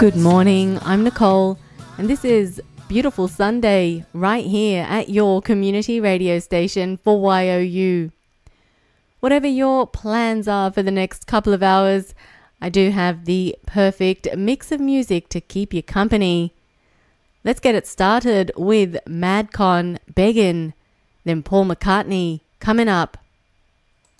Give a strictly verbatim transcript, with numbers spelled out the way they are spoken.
Good morning, I'm Nicole, and this is Beautiful Sunday right here at your community radio station for Y O U. Whatever your plans are for the next couple of hours, I do have the perfect mix of music to keep you company. Let's get it started with Madcon, Beggin', then Paul McCartney coming up.